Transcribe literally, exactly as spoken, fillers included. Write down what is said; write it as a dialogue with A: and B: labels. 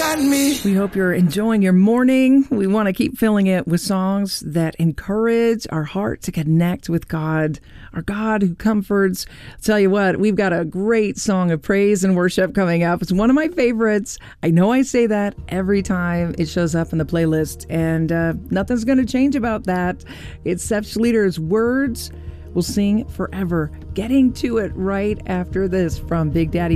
A: got me.
B: We hope you're enjoying your morning. We want to keep filling it with songs that encourage our heart to connect with God, our God who comforts. I'll tell you what, we've got a great song of praise and worship coming up. It's one of my favorites. I know I say that every time it shows up in the playlist, and uh, nothing's going to change about that. It's Seth Schlueter's Words Will Sing Forever. Getting to it right after this from Big Daddy